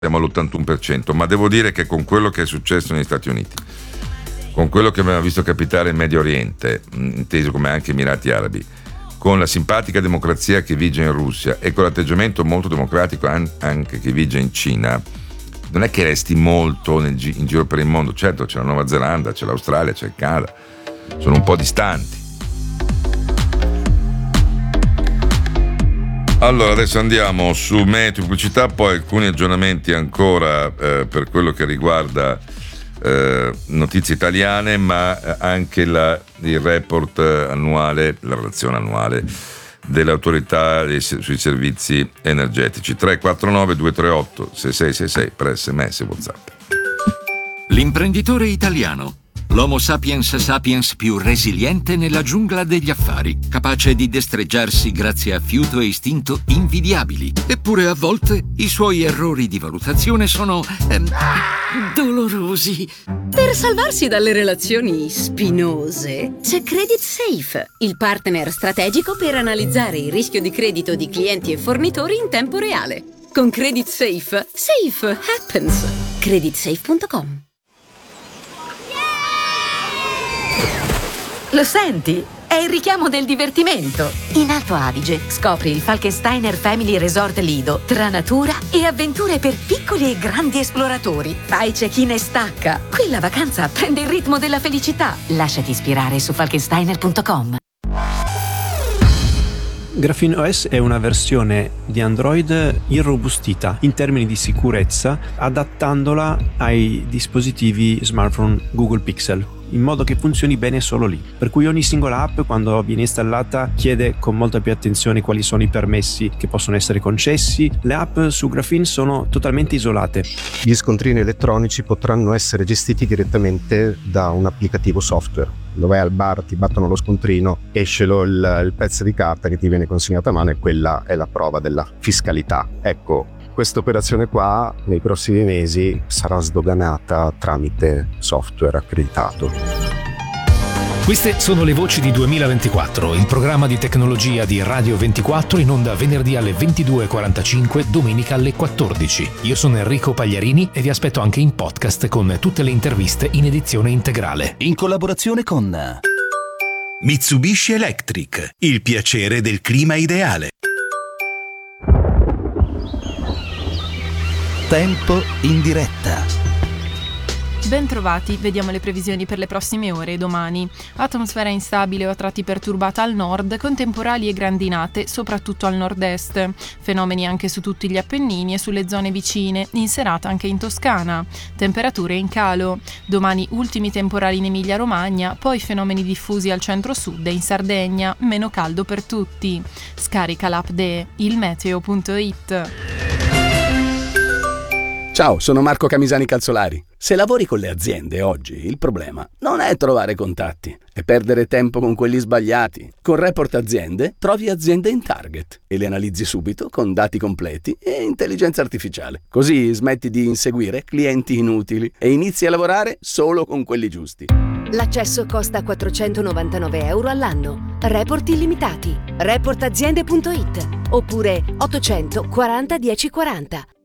siamo all'81%, ma devo dire che con quello che è successo negli Stati Uniti, con quello che abbiamo visto capitare in Medio Oriente, inteso come anche Emirati Arabi, con la simpatica democrazia che vige in Russia e con l'atteggiamento molto democratico anche che vige in Cina, non è che resti molto in giro per il mondo. Certo, c'è la Nuova Zelanda, c'è l'Australia, c'è il Canada, sono un po' distanti. Allora, adesso andiamo su meteo, pubblicità, poi alcuni aggiornamenti ancora per quello che riguarda notizie italiane, ma anche il report annuale, la relazione annuale dell'autorità sui servizi energetici. 349 238 6666 per SMS e WhatsApp. L'imprenditore italiano. L'Homo sapiens sapiens più resiliente nella giungla degli affari, capace di destreggiarsi grazie a fiuto e istinto invidiabili. Eppure a volte i suoi errori di valutazione sono dolorosi. Per salvarsi dalle relazioni spinose c'è Credit Safe, il partner strategico per analizzare il rischio di credito di clienti e fornitori in tempo reale. Con Credit Safe, safe happens. Creditsafe.com. Lo senti? È il richiamo del divertimento. In Alto Adige scopri il Falkensteiner Family Resort Lido tra natura e avventure per piccoli e grandi esploratori. Fai check-in e stacca. Qui la vacanza prende il ritmo della felicità. Lasciati ispirare su falkensteiner.com. Graphene OS è una versione di Android irrobustita in termini di sicurezza, adattandola ai dispositivi smartphone Google Pixel, in modo che funzioni bene solo lì. Per cui ogni singola app, quando viene installata, chiede con molta più attenzione quali sono i permessi che possono essere concessi. Le app su Graphene sono totalmente isolate. Gli scontrini elettronici potranno essere gestiti direttamente da un applicativo software. Dove vai al bar, ti battono lo scontrino, esce il pezzo di carta che ti viene consegnato a mano e quella è la prova della fiscalità. Ecco, questa operazione qua nei prossimi mesi sarà sdoganata tramite software accreditato. Queste sono le voci di 2024, il programma di tecnologia di Radio 24 in onda venerdì alle 22.45, domenica alle 14. Io sono Enrico Pagliarini e vi aspetto anche in podcast con tutte le interviste in edizione integrale. In collaborazione con Mitsubishi Electric, il piacere del clima ideale. Tempo in diretta. Bentrovati, vediamo le previsioni per le prossime ore e domani. Atmosfera instabile o a tratti perturbata al nord, con temporali e grandinate, soprattutto al nord-est. Fenomeni anche su tutti gli Appennini e sulle zone vicine, in serata anche in Toscana. Temperature in calo. Domani ultimi temporali in Emilia-Romagna, poi fenomeni diffusi al centro-sud e in Sardegna, meno caldo per tutti. Scarica l'app de ilmeteo.it. Ciao, sono Marco Camisani Calzolari. Se lavori con le aziende oggi, il problema non è trovare contatti, è perdere tempo con quelli sbagliati. Con Report Aziende trovi aziende in target e le analizzi subito con dati completi e intelligenza artificiale. Così smetti di inseguire clienti inutili e inizi a lavorare solo con quelli giusti. L'accesso costa 499 euro all'anno. Report illimitati. Reportaziende.it oppure 840 1040.